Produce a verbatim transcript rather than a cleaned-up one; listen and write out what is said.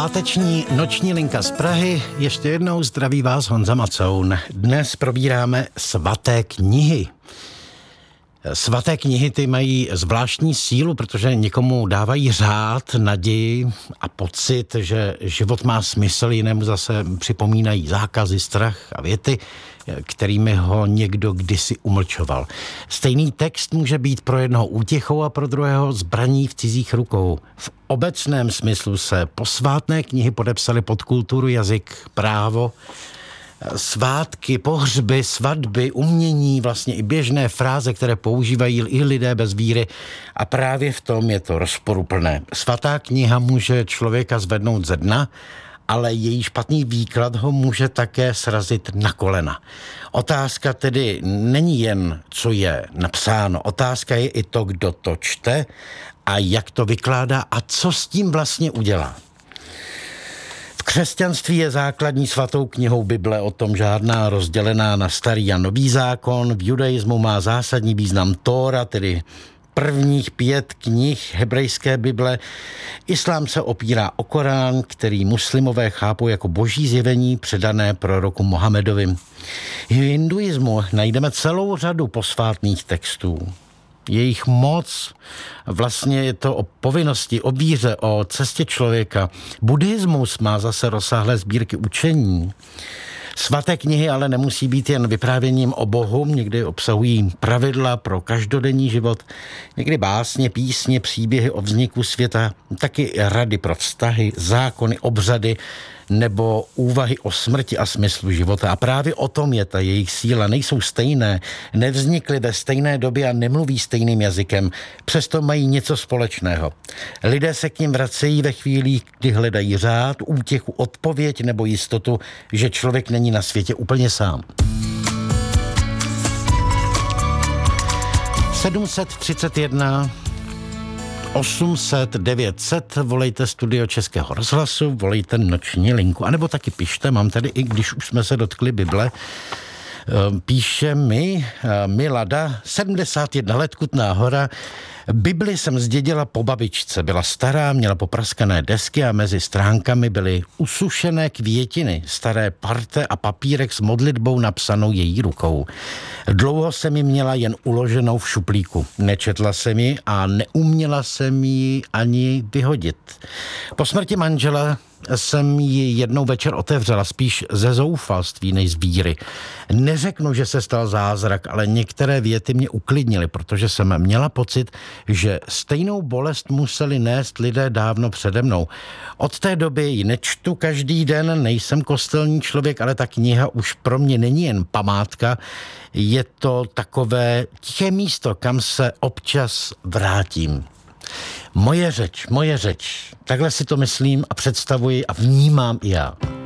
Páteční noční linka z Prahy. Ještě jednou zdraví vás Honza Macoun. Dnes probíráme svaté knihy. Svaté knihy ty mají zvláštní sílu, protože někomu dávají řád, naději a pocit, že život má smysl, jinému zase připomínají zákazy, strach a věty, kterými ho někdo kdysi umlčoval. Stejný text může být pro jednoho útěchou a pro druhého zbraní v cizích rukou. V obecném smyslu se posvátné knihy podepsaly pod kulturu, jazyk, právo, svátky, pohřby, svatby, umění, vlastně i běžné fráze, které používají i lidé bez víry, a právě v tom je to rozporuplné. Svatá kniha může člověka zvednout ze dna, ale její špatný výklad ho může také srazit na kolena. Otázka tedy není jen, co je napsáno, otázka je i to, kdo to čte a jak to vykládá a co s tím vlastně udělá. V křesťanství je základní svatou knihou Bible, o tom žádná, rozdělená na starý a nový zákon. V judaismu má zásadní význam Tóra, tedy prvních pět knih hebrejské Bible. Islám se opírá o Korán, který muslimové chápou jako boží zjevení předané proroku Mohamedovi. V hinduismu najdeme celou řadu posvátných textů. Jejich moc, vlastně je to o povinnosti, o víře, o cestě člověka. Buddhismus má zase rozsáhlé sbírky učení. Svaté knihy ale nemusí být jen vyprávěním o Bohu, někdy obsahují pravidla pro každodenní život, někdy básně, písně, příběhy o vzniku světa, taky rady pro vztahy, zákony, obřady nebo úvahy o smrti a smyslu života. A právě o tom je ta jejich síla. Nejsou stejné, nevznikly ve stejné době a nemluví stejným jazykem, přesto mají něco společného. Lidé se k nim vracejí ve chvíli, kdy hledají řád, útěchu, odpověď nebo jistotu, že člověk není na světě úplně sám. sedm set třicet jedna osm set devět set, volejte Studio Českého rozhlasu, volejte noční linku, anebo taky pište, mám tady, i když už jsme se dotkli Bible, píše mi Milada, sedmdesát jedna let, Kutná Hora. Bibli jsem zdědila po babičce, byla stará, měla popraskané desky a mezi stránkami byly usušené květiny, staré parte a papírek s modlitbou napsanou její rukou. Dlouho jsem ji měla jen uloženou v šuplíku. Nečetla jsem ji a neuměla jsem ji ani vyhodit. Po smrti manžela jsem ji jednou večer otevřela, spíš ze zoufalství než z víry. Neřeknu, že se stal zázrak, ale některé věty mě uklidnily, protože jsem měla pocit, že stejnou bolest museli nést lidé dávno přede mnou. Od té doby ji nečtu každý den, nejsem kostelní člověk, ale ta kniha už pro mě není jen památka, je to takové tiché místo, kam se občas vrátím. Moje řeč, moje řeč. Takhle si to myslím a představuji a vnímám i já.